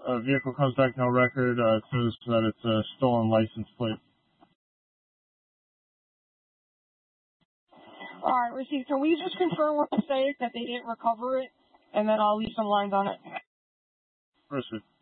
vehicle comes back no record, it says that it's a stolen license plate. Alright, received. Can we just confirm with the state that they didn't recover it, and then I'll leave some lines on it? Proceed.